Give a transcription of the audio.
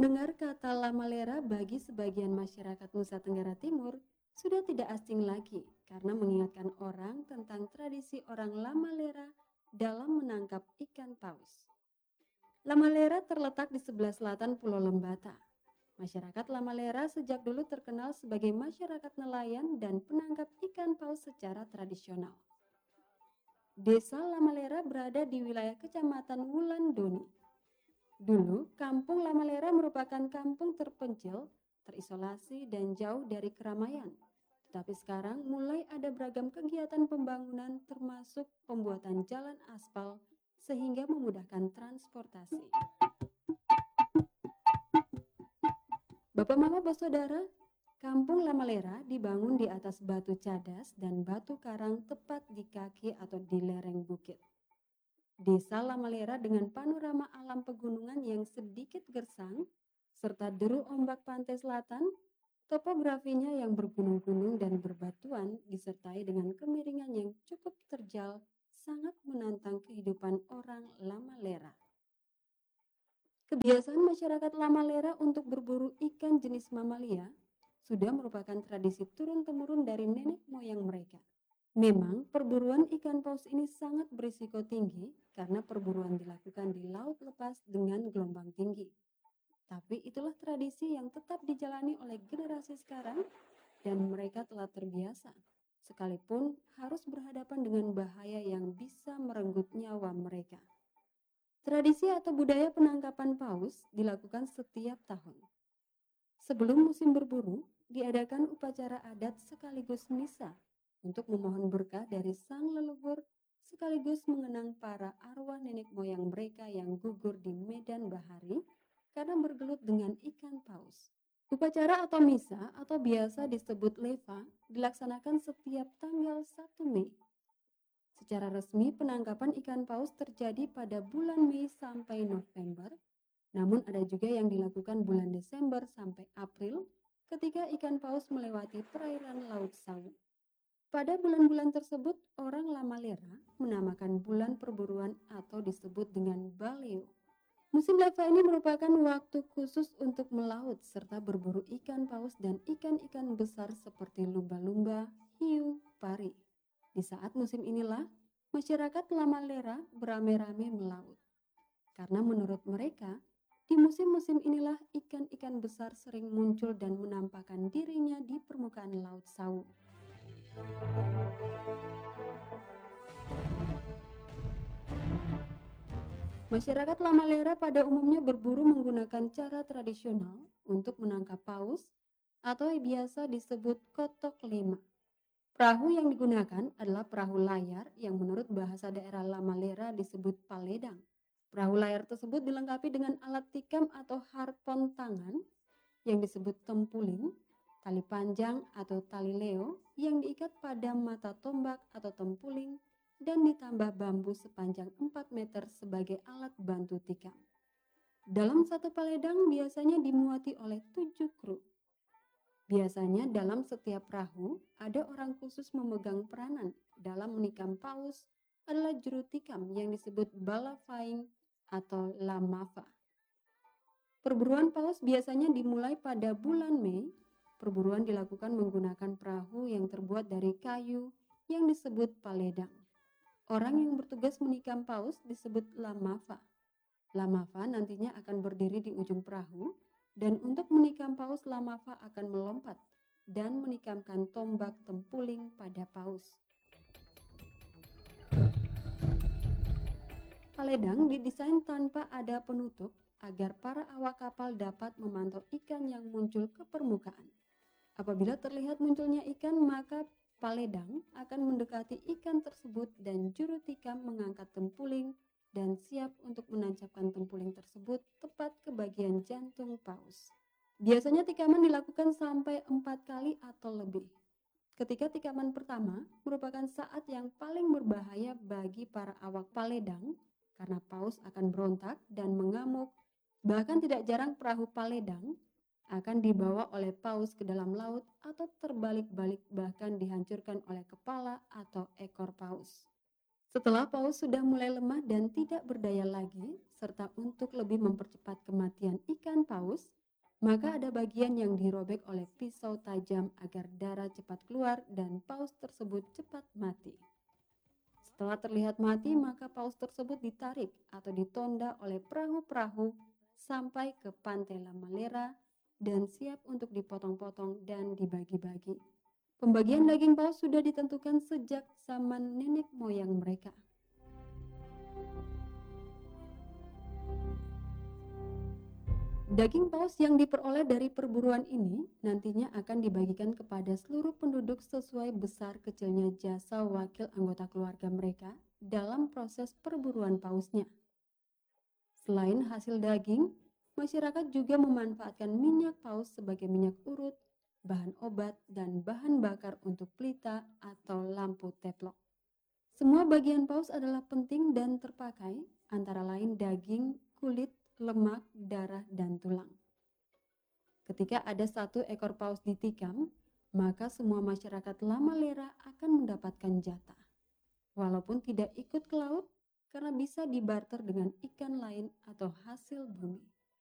Mendengar kata Lamalera bagi sebagian masyarakat Nusa Tenggara Timur sudah tidak asing lagi karena mengingatkan orang tentang tradisi orang Lamalera dalam menangkap ikan paus. Lamalera terletak di sebelah selatan Pulau Lembata. Masyarakat Lamalera sejak dulu terkenal sebagai masyarakat nelayan dan penangkap ikan paus secara tradisional. Desa Lamalera berada di wilayah Kecamatan Wulandoni. Dulu, Kampung Lamalera merupakan kampung terpencil, terisolasi, dan jauh dari keramaian. Tetapi sekarang mulai ada beragam kegiatan pembangunan termasuk pembuatan jalan aspal sehingga memudahkan transportasi. Bapak Mama Bersaudara, Kampung Lamalera dibangun di atas batu cadas dan batu karang tepat di kaki atau di lereng bukit. Desa Lamalera dengan panorama alam pegunungan yang sedikit gersang, serta deru ombak pantai selatan, topografinya yang bergunung-gunung dan berbatuan disertai dengan kemiringan yang cukup terjal, sangat menantang kehidupan orang Lamalera. Kebiasaan masyarakat Lamalera untuk berburu ikan jenis mamalia sudah merupakan tradisi turun-temurun dari nenek moyang mereka. Memang perburuan ikan paus ini sangat berisiko tinggi karena perburuan dilakukan di laut lepas dengan gelombang tinggi. Tapi itulah tradisi yang tetap dijalani oleh generasi sekarang dan mereka telah terbiasa, sekalipun harus berhadapan dengan bahaya yang bisa merenggut nyawa mereka. Tradisi atau budaya penangkapan paus dilakukan setiap tahun. Sebelum musim berburu, diadakan upacara adat sekaligus misa untuk memohon berkah dari sang leluhur sekaligus mengenang para arwah nenek moyang mereka yang gugur di medan bahari karena bergelut dengan ikan paus. Upacara atau misa atau biasa disebut leva dilaksanakan setiap tanggal 1 Mei. Secara resmi penangkapan ikan paus terjadi pada bulan Mei sampai November, namun ada juga yang dilakukan bulan Desember sampai April ketika ikan paus melewati perairan Laut Sawu. Pada bulan-bulan tersebut, orang Lamalera menamakan bulan perburuan atau disebut dengan Baleo. Musim leva ini merupakan waktu khusus untuk melaut serta berburu ikan paus dan ikan-ikan besar seperti lumba-lumba, hiu, pari. Di saat musim inilah, masyarakat Lamalera beramai-ramai melaut. Karena menurut mereka, di musim-musim inilah ikan-ikan besar sering muncul dan menampakkan dirinya di permukaan Laut Sawu. Masyarakat Lamalera pada umumnya berburu menggunakan cara tradisional untuk menangkap paus atau biasa disebut kotok lima. Perahu yang digunakan adalah perahu layar yang menurut bahasa daerah Lamalera disebut paledang. Perahu layar tersebut dilengkapi dengan alat tikam atau harpon tangan yang disebut tempuling, tali panjang atau tali leo yang diikat pada mata tombak atau tempuling dan ditambah bambu sepanjang 4 meter sebagai alat bantu tikam. Dalam satu paledang biasanya dimuati oleh 7 kru. Biasanya dalam setiap perahu ada orang khusus memegang peranan dalam menikam paus adalah juru tikam yang disebut balafaing atau lamafa. Perburuan paus biasanya dimulai pada bulan Mei. Perburuan dilakukan menggunakan perahu yang terbuat dari kayu yang disebut paledang. Orang yang bertugas menikam paus disebut lamafa. Lamafa nantinya akan berdiri di ujung perahu dan untuk menikam paus lamafa akan melompat dan menikamkan tombak tempuling pada paus. Paledang didesain tanpa ada penutup agar para awak kapal dapat memantau ikan yang muncul ke permukaan. Apabila terlihat munculnya ikan, maka paledang akan mendekati ikan tersebut dan juru tikam mengangkat tempuling dan siap untuk menancapkan tempuling tersebut tepat ke bagian jantung paus. Biasanya tikaman dilakukan sampai 4 kali atau lebih. Ketika tikaman pertama merupakan saat yang paling berbahaya bagi para awak paledang karena paus akan berontak dan mengamuk. Bahkan tidak jarang perahu paledang akan dibawa oleh paus ke dalam laut atau terbalik-balik bahkan dihancurkan oleh kepala atau ekor paus. Setelah paus sudah mulai lemah dan tidak berdaya lagi, serta untuk lebih mempercepat kematian ikan paus, maka ada bagian yang dirobek oleh pisau tajam agar darah cepat keluar dan paus tersebut cepat mati. Setelah terlihat mati, maka paus tersebut ditarik atau ditonda oleh perahu-perahu sampai ke pantai La Malera dan siap untuk dipotong-potong dan dibagi-bagi. Pembagian daging paus sudah ditentukan sejak zaman nenek moyang mereka. Daging paus yang diperoleh dari perburuan ini nantinya akan dibagikan kepada seluruh penduduk sesuai besar kecilnya jasa wakil anggota keluarga mereka dalam proses perburuan pausnya. Selain hasil daging, masyarakat juga memanfaatkan minyak paus sebagai minyak urut, bahan obat, dan bahan bakar untuk pelita atau lampu teplok. Semua bagian paus adalah penting dan terpakai, antara lain daging, kulit, lemak, darah, dan tulang. Ketika ada satu ekor paus ditikam, maka semua masyarakat La Malera akan mendapatkan jatah. Walaupun tidak ikut ke laut, karena bisa dibarter dengan ikan lain atau hasil bumi.